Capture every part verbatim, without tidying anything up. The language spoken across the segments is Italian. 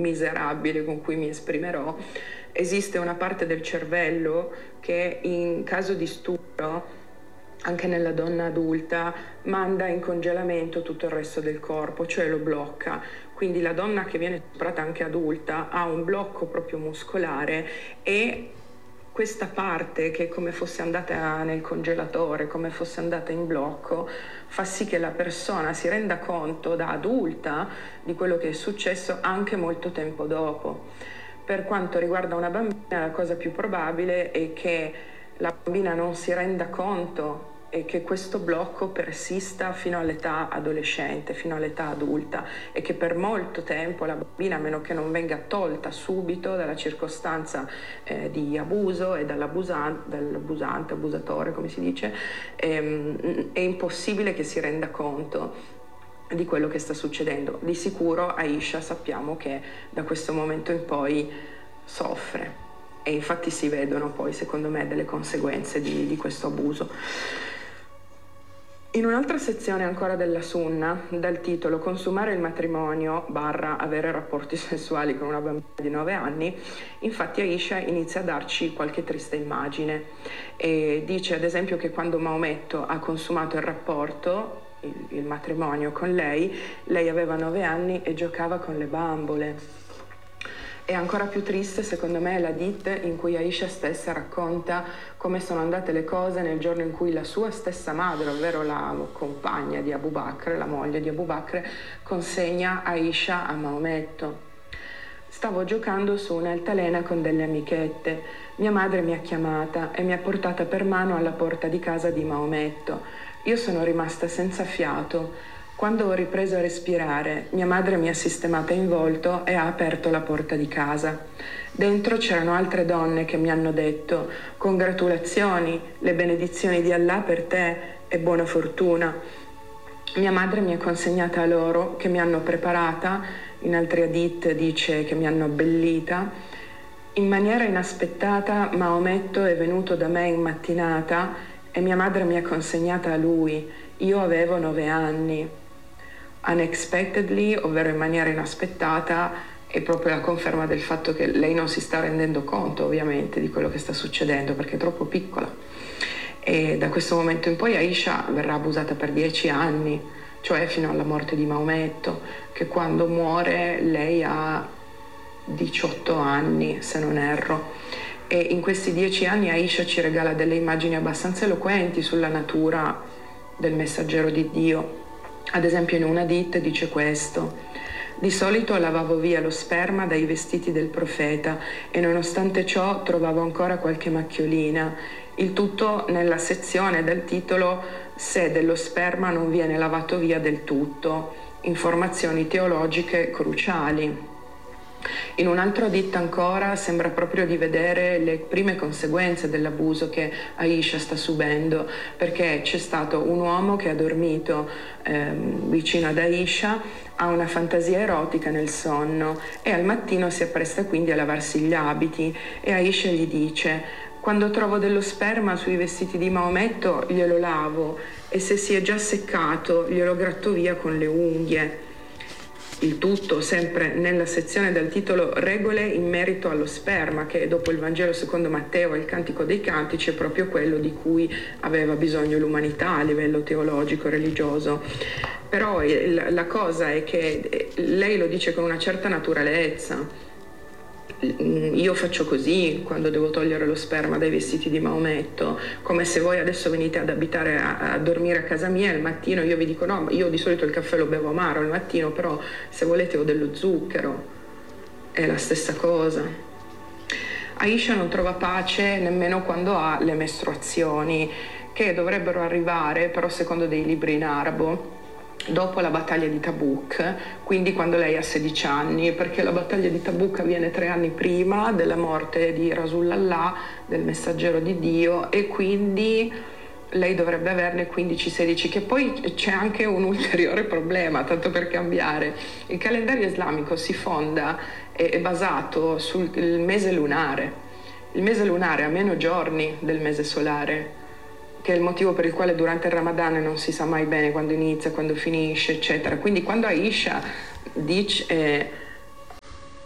miserabile con cui mi esprimerò, esiste una parte del cervello che in caso di stupro, anche nella donna adulta, manda in congelamento tutto il resto del corpo, cioè lo blocca. Quindi la donna che viene stuprata anche adulta ha un blocco proprio muscolare e questa parte che è come fosse andata nel congelatore, come fosse andata in blocco, fa sì che la persona si renda conto da adulta di quello che è successo anche molto tempo dopo. Per quanto riguarda una bambina, la cosa più probabile è che la bambina non si renda conto e che questo blocco persista fino all'età adolescente, fino all'età adulta, e che per molto tempo la bambina, a meno che non venga tolta subito dalla circostanza eh, di abuso e dall'abusante, dall'abusante, abusatore come si dice, ehm, è impossibile che si renda conto di quello che sta succedendo. Di sicuro Aisha sappiamo che da questo momento in poi soffre e infatti si vedono poi, secondo me, delle conseguenze di, di questo abuso. In un'altra sezione ancora della Sunna, dal titolo Consumare il matrimonio barra avere rapporti sessuali con una bambina di nove anni, infatti Aisha inizia a darci qualche triste immagine e dice ad esempio che quando Maometto ha consumato il rapporto, il, il matrimonio con lei, lei aveva nove anni e giocava con le bambole. E ancora più triste, secondo me, è la hadith in cui Aisha stessa racconta come sono andate le cose nel giorno in cui la sua stessa madre, ovvero la compagna di Abu Bakr, la moglie di Abu Bakr, consegna Aisha a Maometto. Stavo giocando su un'altalena con delle amichette. Mia madre mi ha chiamata e mi ha portata per mano alla porta di casa di Maometto. Io sono rimasta senza fiato. Quando ho ripreso a respirare, mia madre mi ha sistemata in volto e ha aperto la porta di casa. Dentro c'erano altre donne che mi hanno detto «Congratulazioni, le benedizioni di Allah per te e buona fortuna». Mia madre mi ha consegnata a loro, che mi hanno preparata, in altri hadith dice che mi hanno abbellita. In maniera inaspettata Maometto è venuto da me in mattinata e mia madre mi ha consegnata a lui. Io avevo nove anni. Unexpectedly, ovvero in maniera inaspettata, è proprio la conferma del fatto che lei non si sta rendendo conto ovviamente di quello che sta succedendo perché è troppo piccola. E da questo momento in poi Aisha verrà abusata per dieci anni, cioè fino alla morte di Maometto, che quando muore lei ha diciotto anni, se non erro. E in questi dieci anni Aisha ci regala delle immagini abbastanza eloquenti sulla natura del messaggero di Dio. Ad esempio in un hadith dice questo: di solito lavavo via lo sperma dai vestiti del profeta e nonostante ciò trovavo ancora qualche macchiolina, il tutto nella sezione del titolo Se dello sperma non viene lavato via del tutto, informazioni teologiche cruciali. In un altro hadith ancora sembra proprio di vedere le prime conseguenze dell'abuso che Aisha sta subendo, perché c'è stato un uomo che ha dormito ehm, vicino ad Aisha, ha una fantasia erotica nel sonno e al mattino si appresta quindi a lavarsi gli abiti e Aisha gli dice: quando trovo dello sperma sui vestiti di Maometto glielo lavo e se si è già seccato glielo gratto via con le unghie. Il tutto sempre nella sezione del titolo Regole in merito allo sperma, che dopo il Vangelo secondo Matteo e il Cantico dei Cantici è proprio quello di cui aveva bisogno l'umanità a livello teologico, religioso. Però la cosa è che lei lo dice con una certa naturalezza. Io faccio così quando devo togliere lo sperma dai vestiti di Maometto, come se voi adesso venite ad abitare a, a dormire a casa mia e al mattino io vi dico no, io di solito il caffè lo bevo amaro al mattino, però se volete ho dello zucchero, è la stessa cosa. Aisha non trova pace nemmeno quando ha le mestruazioni, che dovrebbero arrivare però secondo dei libri in arabo dopo la battaglia di Tabuk, quindi quando lei ha sedici anni, perché la battaglia di Tabuk avviene tre anni prima della morte di Rasulallah, del messaggero di Dio, e quindi lei dovrebbe averne quindici sedici, che poi c'è anche un ulteriore problema, tanto per cambiare. Il calendario islamico si fonda, è basato sul mese lunare. Il mese lunare ha meno giorni del mese solare, che è il motivo per il quale durante il Ramadan non si sa mai bene quando inizia, quando finisce, eccetera. Quindi quando Aisha dice, eh,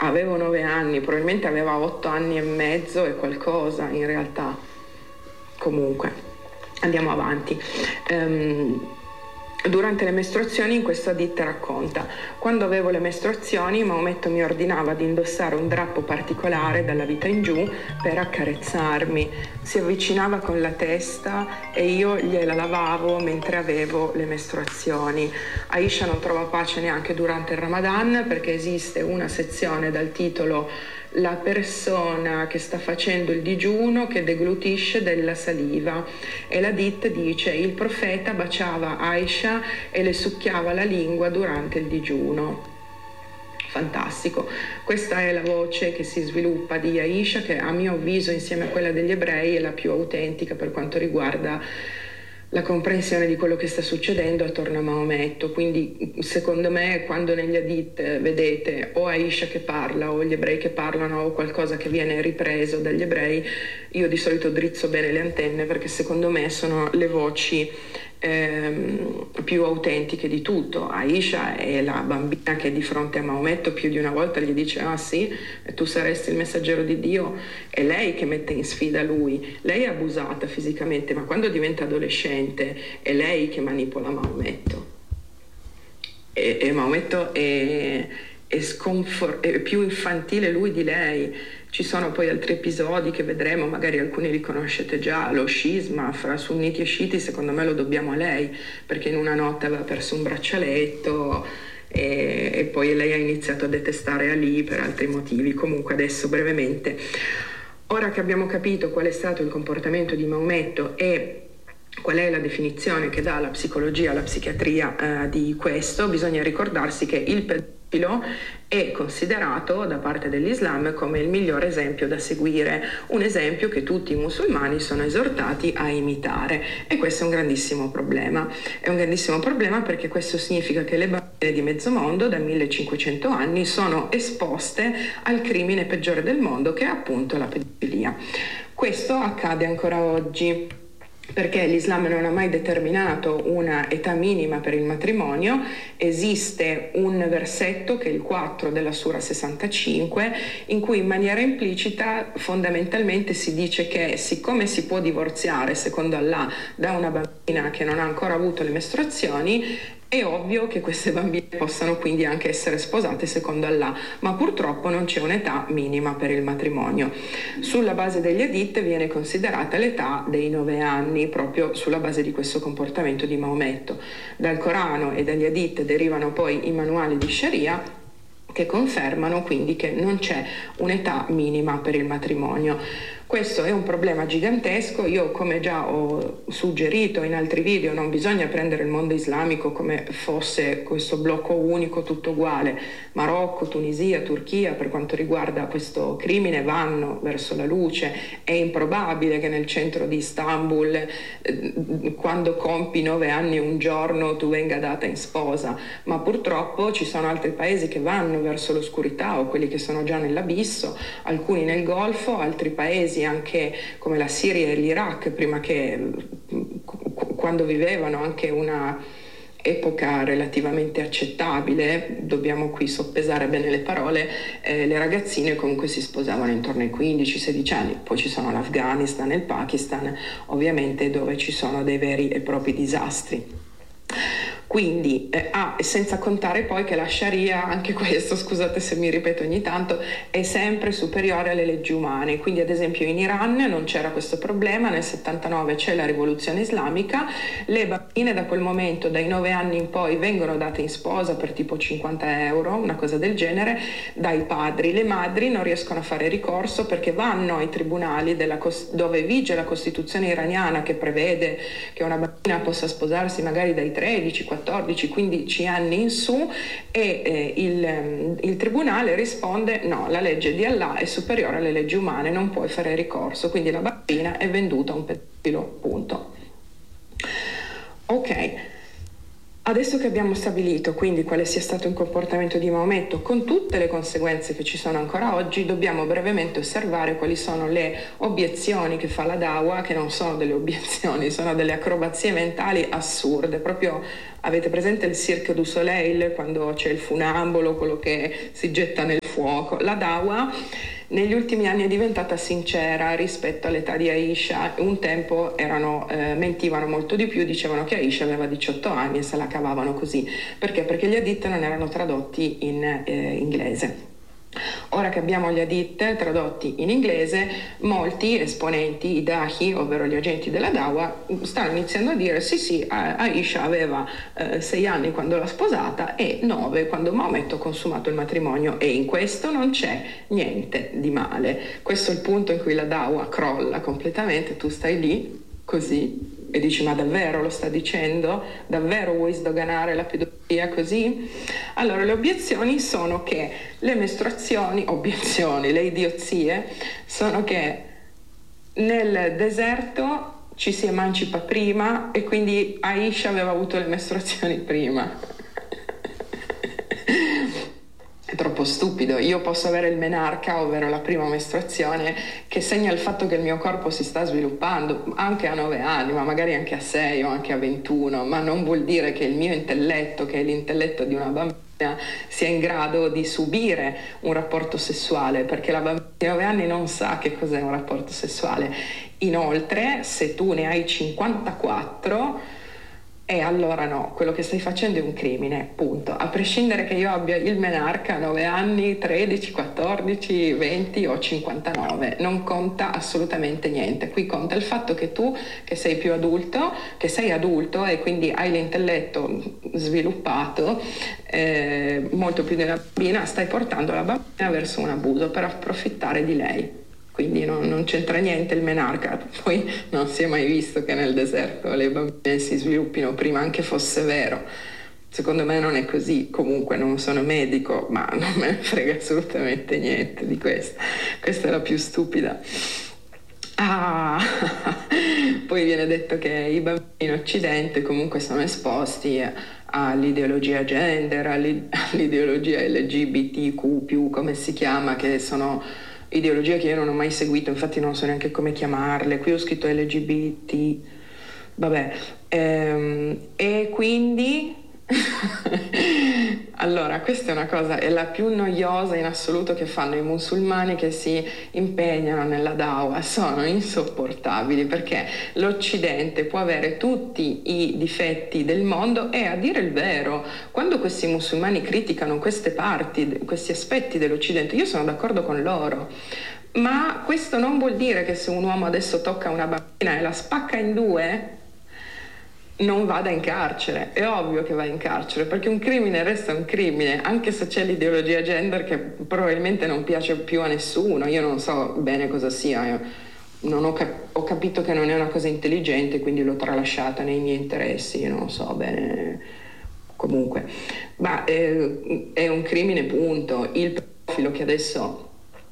avevo nove anni, probabilmente aveva otto anni e mezzo e qualcosa in realtà. Comunque, andiamo avanti. Um, Durante le mestruazioni, in questa ditta racconta: quando avevo le mestruazioni, Maometto mi ordinava di indossare un drappo particolare dalla vita in giù per accarezzarmi. Si avvicinava con la testa e io gliela lavavo mentre avevo le mestruazioni. Aisha non trova pace neanche durante il Ramadan, perché esiste una sezione dal titolo "La persona che sta facendo il digiuno che deglutisce della saliva", e la Dit dice: il profeta baciava Aisha e le succhiava la lingua durante il digiuno. Fantastico. Questa è la voce che si sviluppa di Aisha, che a mio avviso, insieme a quella degli ebrei, è la più autentica per quanto riguarda la comprensione di quello che sta succedendo attorno a Maometto. Quindi secondo me, quando negli hadith vedete o Aisha che parla o gli ebrei che parlano o qualcosa che viene ripreso dagli ebrei, io di solito drizzo bene le antenne, perché secondo me sono le voci ehm, più autentiche di tutto. Aisha è la bambina che di fronte a Maometto più di una volta gli dice: ah sì, tu saresti il messaggero di Dio. È lei che mette in sfida lui, lei è abusata fisicamente, ma quando diventa adolescente è lei che manipola Maometto, e, e Maometto è, è, sconfor- è più infantile lui di lei. Ci sono poi altri episodi che vedremo, magari alcuni li conoscete già. Lo scisma fra sunniti e sciiti, secondo me lo dobbiamo a lei, perché in una notte aveva perso un braccialetto e, e poi lei ha iniziato a detestare Ali per altri motivi. Comunque adesso brevemente, ora che abbiamo capito qual è stato il comportamento di Maometto e qual è la definizione che dà la psicologia, la psichiatria eh, di questo, bisogna ricordarsi che il pedofilo è considerato da parte dell'Islam come il miglior esempio da seguire, un esempio che tutti i musulmani sono esortati a imitare, e questo è un grandissimo problema. È un grandissimo problema perché questo significa che le bambine di mezzo mondo da millecinquecento anni sono esposte al crimine peggiore del mondo, che è appunto la pedofilia. Questo accade ancora oggi, perché l'Islam non ha mai determinato una età minima per il matrimonio. Esiste un versetto, che è il quattro della Sura sessantacinque, in cui in maniera implicita fondamentalmente si dice che siccome si può divorziare secondo Allah da una bambina che non ha ancora avuto le mestruazioni, è ovvio che queste bambine possano quindi anche essere sposate secondo Allah, ma purtroppo non c'è un'età minima per il matrimonio. Sulla base degli hadith viene considerata l'età dei nove anni, proprio sulla base di questo comportamento di Maometto. Dal Corano e dagli hadith derivano poi i manuali di Sharia, che confermano quindi che non c'è un'età minima per il matrimonio. Questo è un problema gigantesco. Io, come già ho suggerito in altri video, non bisogna prendere il mondo islamico come fosse questo blocco unico tutto uguale. Marocco, Tunisia, Turchia, per quanto riguarda questo crimine, vanno verso la luce. È improbabile che nel centro di Istanbul, eh, quando compi nove anni un giorno, tu venga data in sposa, ma purtroppo ci sono altri paesi che vanno verso l'oscurità, o quelli che sono già nell'abisso, alcuni nel Golfo, altri paesi anche come la Siria e l'Iraq, prima che, quando vivevano anche una epoca relativamente accettabile, dobbiamo qui soppesare bene le parole, eh, le ragazzine comunque si sposavano intorno ai quindici sedici anni. Poi ci sono l'Afghanistan e il Pakistan, ovviamente, dove ci sono dei veri e propri disastri. Quindi, eh, ah, senza contare poi che la Sharia, anche questo, scusate se mi ripeto ogni tanto, è sempre superiore alle leggi umane. Quindi, ad esempio, in Iran non c'era questo problema, nel settantanove c'è la rivoluzione islamica, le bambine da quel momento, dai nove anni in poi, vengono date in sposa per tipo cinquanta euro, una cosa del genere, dai padri. Le madri non riescono a fare ricorso perché vanno ai tribunali della, dove vige la Costituzione iraniana, che prevede che una bambina possa sposarsi magari dai tredici, quattordici, quindici anni in su, e eh, il, il tribunale risponde: no, la legge di Allah è superiore alle leggi umane, non puoi fare ricorso, quindi la bambina è venduta a un pedofilo, punto. Ok, adesso che abbiamo stabilito quindi quale sia stato il comportamento di Maometto, con tutte le conseguenze che ci sono ancora oggi, dobbiamo brevemente osservare quali sono le obiezioni che fa la Dawa, che non sono delle obiezioni, sono delle acrobazie mentali assurde. Proprio, avete presente il Cirque du Soleil, quando c'è il funambolo, quello che si getta nel fuoco fuoco. La Dawa negli ultimi anni è diventata sincera rispetto all'età di Aisha. Un tempo erano, eh, mentivano molto di più, dicevano che Aisha aveva diciotto anni e se la cavavano così. Perché? Perché gli hadith non erano tradotti in eh, inglese. Ora che abbiamo gli hadith tradotti in inglese, molti esponenti, i dahi, ovvero gli agenti della Dawa, stanno iniziando a dire sì sì, Aisha aveva eh, sei anni quando l'ha sposata e nove quando Maometto ha consumato il matrimonio, e in questo non c'è niente di male. Questo è il punto in cui la Dawa crolla completamente. Tu stai lì così e dici: ma davvero lo sta dicendo? Davvero vuoi sdoganare la pedofilia così? Allora, le obiezioni sono che le mestruazioni, obiezioni, le idiozie, sono che nel deserto ci si emancipa prima e quindi Aisha aveva avuto le mestruazioni prima. È troppo stupido. Io posso avere il menarca, ovvero la prima mestruazione, che segna il fatto che il mio corpo si sta sviluppando anche a nove anni, ma magari anche a sei o anche a ventuno, ma non vuol dire che il mio intelletto, che è l'intelletto di una bambina, sia in grado di subire un rapporto sessuale, perché la bambina di nove anni non sa che cos'è un rapporto sessuale. Inoltre, se tu ne hai cinquantaquattro, e allora no, quello che stai facendo è un crimine, punto. A prescindere che io abbia il menarca a nove anni, tredici, quattordici, venti o cinquantanove, non conta assolutamente niente. Qui conta il fatto che tu, che sei più adulto, che sei adulto e quindi hai l'intelletto sviluppato, eh, molto più della bambina, stai portando la bambina verso un abuso per approfittare di lei. Quindi non, non c'entra niente il menarca. Poi non si è mai visto che nel deserto le bambine si sviluppino prima, anche fosse vero. Secondo me non è così. Comunque non sono medico, ma non me ne frega assolutamente niente di questo. Questa è la più stupida. Ah, poi viene detto che i bambini in Occidente comunque sono esposti all'ideologia gender, all'ideologia L G B T Q più, come si chiama, che sono ideologie che io non ho mai seguito, infatti non so neanche come chiamarle. Qui ho scritto L G B T, vabbè, ehm, e quindi allora questa è una cosa, è la più noiosa in assoluto che fanno i musulmani che si impegnano nella Dawa. Sono insopportabili, perché l'Occidente può avere tutti i difetti del mondo e, a dire il vero, quando questi musulmani criticano queste parti, questi aspetti dell'Occidente, io sono d'accordo con loro. Ma questo non vuol dire che se un uomo adesso tocca una bambina e la spacca in due non vada in carcere. È ovvio che va in carcere, perché un crimine resta un crimine, anche se c'è l'ideologia gender che probabilmente non piace più a nessuno. Io non so bene cosa sia, io non ho, cap- ho capito che non è una cosa intelligente, quindi l'ho tralasciata nei miei interessi, non so bene. Comunque, ma è, è un crimine, punto. Il pedofilo che adesso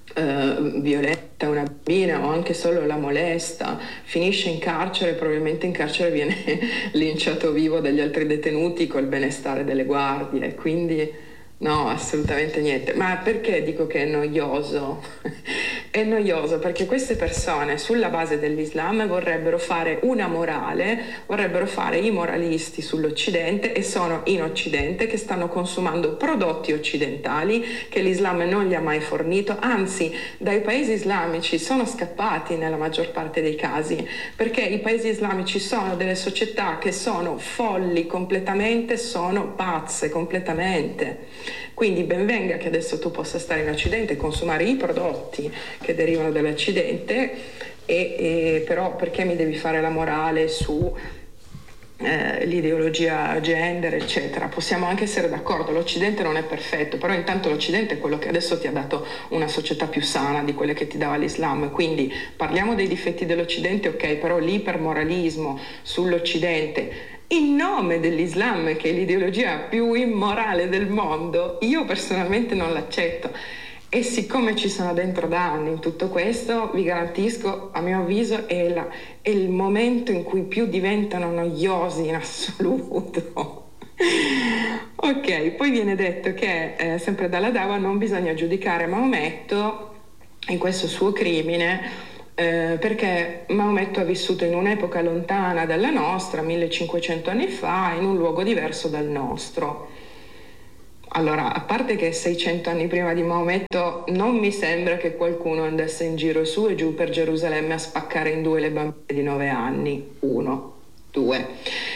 Uh, violenta una bambina o anche solo la molesta, finisce in carcere, probabilmente in carcere viene linciato vivo dagli altri detenuti col benestare delle guardie, quindi no, assolutamente niente. Ma perché dico che è noioso? È noioso perché queste persone, sulla base dell'Islam, vorrebbero fare una morale, vorrebbero fare i moralisti sull'Occidente, e sono in Occidente che stanno consumando prodotti occidentali che l'Islam non gli ha mai fornito. Anzi, dai paesi islamici sono scappati nella maggior parte dei casi, perché i paesi islamici sono delle società che sono folli completamente, sono pazze completamente. Quindi ben venga che adesso tu possa stare in Occidente e consumare i prodotti che derivano dall'Occidente, e, e però perché mi devi fare la morale su eh, l'ideologia gender, eccetera? Possiamo anche essere d'accordo, l'Occidente non è perfetto, però intanto l'Occidente è quello che adesso ti ha dato una società più sana di quelle che ti dava l'Islam. Quindi parliamo dei difetti dell'Occidente, ok, però l'ipermoralismo sull'Occidente in nome dell'Islam, che è l'ideologia più immorale del mondo, io personalmente non l'accetto. E siccome ci sono dentro da anni in tutto questo, vi garantisco, a mio avviso, è, la, è il momento in cui più diventano noiosi in assoluto. Ok, poi viene detto che, eh, sempre dalla Dawa, non bisogna giudicare Maometto in questo suo crimine, Eh, perché Maometto ha vissuto in un'epoca lontana dalla nostra, millecinquecento anni fa, in un luogo diverso dal nostro. Allora, a parte che seicento anni prima di Maometto non mi sembra che qualcuno andasse in giro su e giù per Gerusalemme a spaccare in due le bambine di nove anni. Uno. Due.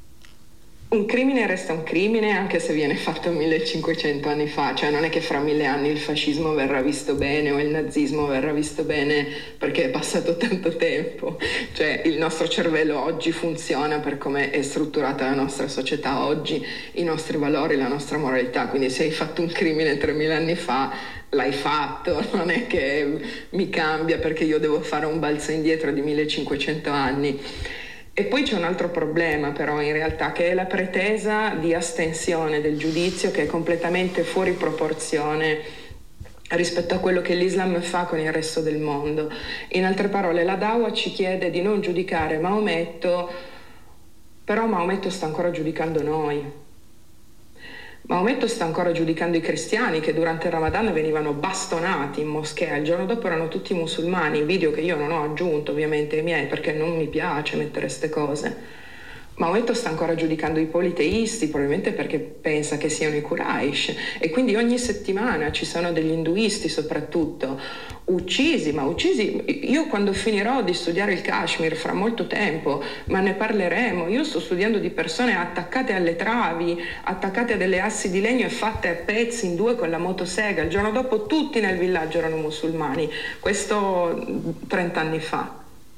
Un crimine resta un crimine anche se viene fatto millecinquecento anni fa, cioè non è che fra mille anni il fascismo verrà visto bene o il nazismo verrà visto bene perché è passato tanto tempo, cioè il nostro cervello oggi funziona per come è strutturata la nostra società oggi, i nostri valori, la nostra moralità, quindi se hai fatto un crimine tremila anni fa l'hai fatto, non è che mi cambia perché io devo fare un balzo indietro di millecinquecento anni. E poi c'è un altro problema però in realtà, che è la pretesa di astensione del giudizio, che è completamente fuori proporzione rispetto a quello che l'Islam fa con il resto del mondo. In altre parole, la Dawa ci chiede di non giudicare Maometto, però Maometto sta ancora giudicando noi. Maometto sta ancora giudicando i cristiani che durante il Ramadan venivano bastonati in moschea, il giorno dopo erano tutti musulmani, video che io non ho aggiunto ovviamente ai miei perché non mi piace mettere queste cose. Maometto sta ancora giudicando i politeisti, probabilmente perché pensa che siano i Quraysh, e quindi ogni settimana ci sono degli induisti soprattutto uccisi, ma uccisi, io quando finirò di studiare il Kashmir fra molto tempo, ma ne parleremo, io sto studiando di persone attaccate alle travi, attaccate a delle assi di legno e fatte a pezzi in due con la motosega, il giorno dopo tutti nel villaggio erano musulmani, questo trent'anni fa.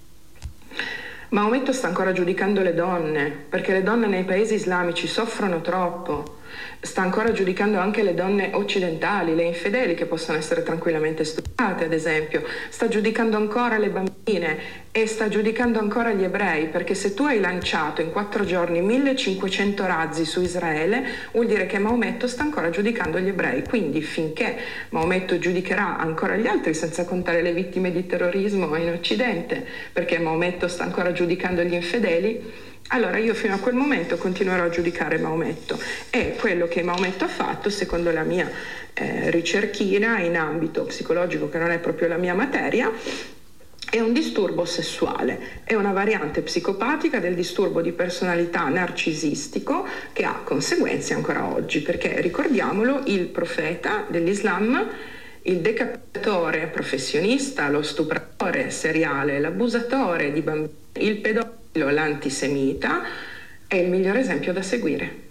Maometto sta ancora giudicando le donne, perché le donne nei paesi islamici soffrono troppo. Sta ancora giudicando anche le donne occidentali, le infedeli che possono essere tranquillamente studiate, ad esempio. Sta giudicando ancora le bambine e sta giudicando ancora gli ebrei, perché se tu hai lanciato in quattro giorni millecinquecento razzi su Israele, vuol dire che Maometto sta ancora giudicando gli ebrei. Quindi finché Maometto giudicherà ancora gli altri, senza contare le vittime di terrorismo in Occidente, perché Maometto sta ancora giudicando gli infedeli, allora io fino a quel momento continuerò a giudicare Maometto. E quello che Maometto ha fatto, secondo la mia eh, ricerchina in ambito psicologico, che non è proprio la mia materia, è un disturbo sessuale, è una variante psicopatica del disturbo di personalità narcisistico che ha conseguenze ancora oggi, perché ricordiamolo, il profeta dell'Islam, il decapitatore professionista, lo stupratore seriale, l'abusatore di bambini, il pedofilo, l'antisemita, è il miglior esempio da seguire.